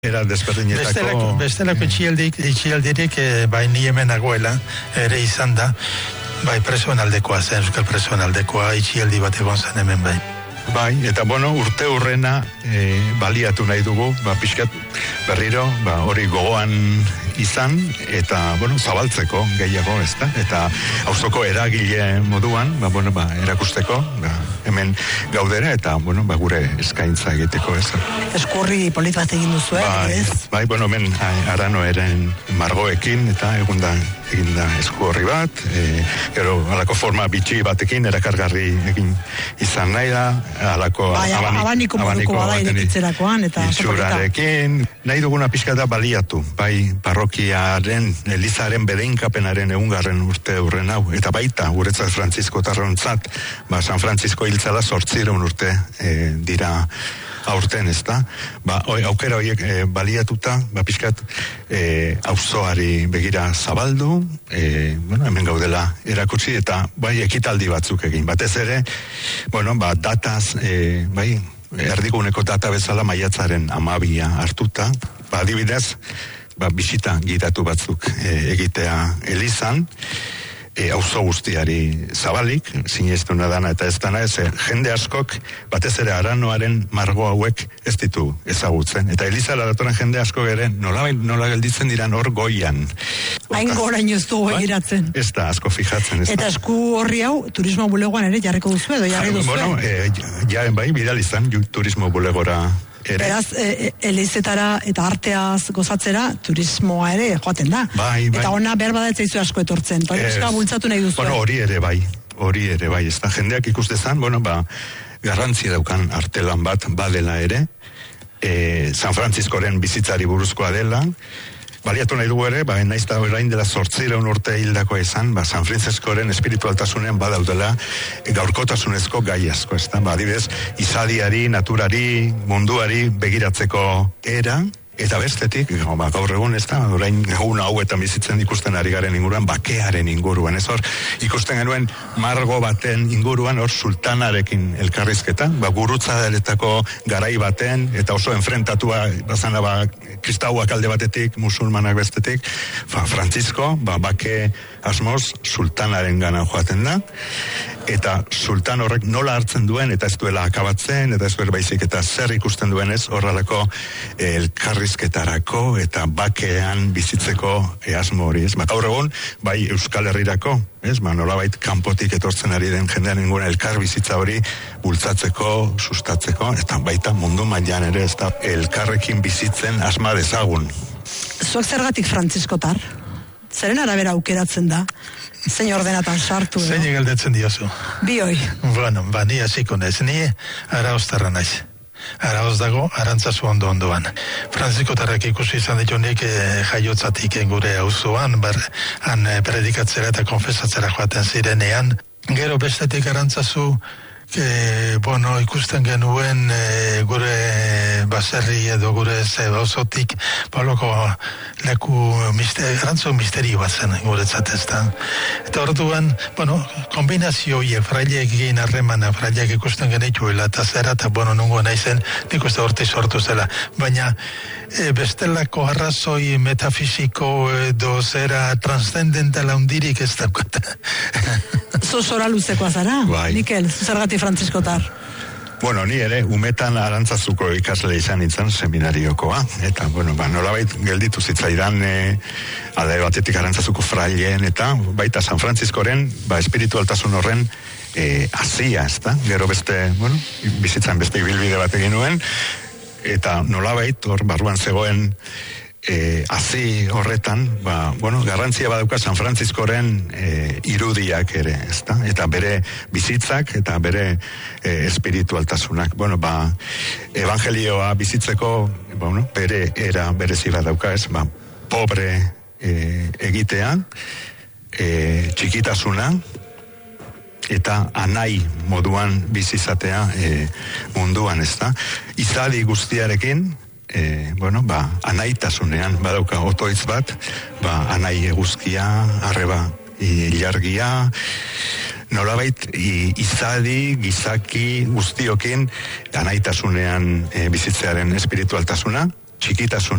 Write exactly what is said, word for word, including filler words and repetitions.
Era desberdinetako... Bestelako, bestelako itxialdik, itxialdirik eh, bai ni hemen nagoela, ere izan da, bai presoen aldekoa zen, euskal presoen aldekoa itxialdi bat egon zen hemen bai. Bai, eta bueno, urte hurrena e, baliatu nahi dugu, ba, pixkat berriro, ba, hori gogoan izan, eta, bueno, zabaltzeko gehiago, ez da? Eta auzoko eragile moduan, ba, bueno, ba, erakusteko, ba, hemen gaudera, eta, bueno, ba, gure eskaintza egiteko, ez da? Eskurri polit bat egin duzu, eh? Bai, ez? bai, bueno, hemen Arano eren margoekin, eta egun da, egin da esku bat, e, gero, alako forma bitxi batekin, erakargarri egin izan nahi da, alako bai, abanik, abaniko moduko bada irekitzerakoan, eta itxurarekin, nahi duguna pixka da baliatu, bai parrokiaren, elizaren bedeinkapenaren egungarren urte hurren hau, eta baita, guretzat Frantzisko tarrontzat, ba, San Frantzisko hiltzala sortzireun urte e, dira aurten, ez da? Ba, oi, aukera horiek e, baliatuta, ba, pixkat e, auzoari begira zabaldu, e, bueno, hemen gaudela erakutsi, eta bai ekitaldi batzuk egin. Batez ere, bueno, ba, dataz, e, bai, erdiguneko data bezala maiatzaren amabia hartuta, ba, adibidez, ba, bisita gidatu batzuk e, egitea elizan, E, auzo guztiari zabalik, sinestuna dana eta ez dana, ez, jende askok, batez ere Aranoaren margo hauek ez ditu ezagutzen. Eta Elizara datoren jende askok ere, nola, nola gelditzen diran hor goian. Hain goraino ez dugu egiratzen. Ez da, asko fijatzen. Ez eta da. Esku horri hau, turismo bulegoan ere jarriko duzu edo jarri duzu. Bueno, e, ja, bai, bidal izan, turismo bulegora ere. Beraz, e, elizetara eta arteaz gozatzera, turismoa ere joaten da. Bai, bai. Eta ona behar badatzea asko etortzen. Eta bultzatu nahi duzu. Bueno, hori ere bai, hori ere bai. Ez da, jendeak ikustezan, bueno, ba, garrantzi daukan artelan bat badela ere, e, San Frantziskoren bizitzari buruzkoa dela, baliatu nahi dugu ere, ba, naiz da orain dela zortzireun urte hildakoa izan, ba, San Frantziskoren espiritualtasunean badaudela gaurkotasunezko gai asko, ez da, ba, adibidez, izadiari, naturari, munduari begiratzeko era, eta bestetik, ba, gaur egun ez da, orain egun hauetan bizitzen ikusten ari garen inguruan, bakearen inguruan, ez hor, ikusten genuen margo baten inguruan, hor sultanarekin elkarrizketa, ba, gurutzaretako garai baten, eta oso enfrentatua, bazana, ba, kristauak alde batetik, musulmanak bestetik, ba, Frantzisko, ba, bake asmoz, sultanaren gana joaten da, eta sultan horrek nola hartzen duen, eta ez duela akabatzen, eta ez duela baizik, eta zer ikusten duen ez, horrelako elkarrizketarako, eta bakean bizitzeko e, asmo hori, ez? Ba, gaur egun, bai Euskal Herrirako, ez? Ba, nolabait kanpotik etortzen ari den jendean inguna elkar bizitza hori bultzatzeko, sustatzeko, eta baita mundu mailan ere, ez da, elkarrekin bizitzen asma dezagun. Zuek zergatik Frantziskotar? Zeren arabera aukeratzen da? Zein ordenatan sartu? Zein egaldetzen diozu? Bi hoi. Bueno, ba, ni hasiko naiz, ni Arauztarra naiz. Arauz dago, Arantzazu ondo ondoan. Frantziskotarrak ikusi izan ditu nik e, jaiotzatik gure auzoan, bar, han e, predikatzera eta konfesatzera joaten zirenean. Gero bestetik Arantzazu, E, bueno, ikusten genuen e, gure baserri edo gure auzotik baloko leku mister, erantzu misterio bat zen guretzat ez da. Eta orduan, bueno, kombinazio hiek fraileek egin harremana, fraileek ikusten genituela eta zera, eta bueno, nungo nahi zen, nik uste horti sortu zela. Baina e, bestelako arrazoi metafisiko edo zera transcendentala hundirik ez daukat. Zozora luzekoa zara, bai. Mikel, zergati Frantziskotar. Bueno, ni ere, umetan Arantzazuko ikasle izan nintzen seminariokoa, eta, bueno, ba, nolabait gelditu zitzaidan e, alde batetik Arantzazuko fraileen, eta baita San Frantziskoren, ba, espiritualtasun horren e, azia, ez da? Gero beste, bueno, bizitzan beste ibilbide bat egin nuen, eta nolabait, hor, barruan zegoen, E, hazi horretan, ba, bueno, garrantzia badauka San Frantziskoren e, irudiak ere, ezta? Eta bere bizitzak eta bere e, espiritualtasunak. Bueno, ba, evangelioa bizitzeko, bueno, bere era berezi badauka, ez? Ba, pobre e, egitea, e, txikitasuna, eta anai moduan bizizatea e, munduan, ezta? Izadi guztiarekin, E, bueno, ba, anaitasunean badauka otoitz bat, ba, anai eguzkia, arreba ilargia, nolabait izadi, gizaki, guztiokin anaitasunean e, bizitzearen espiritualtasuna, txikitasun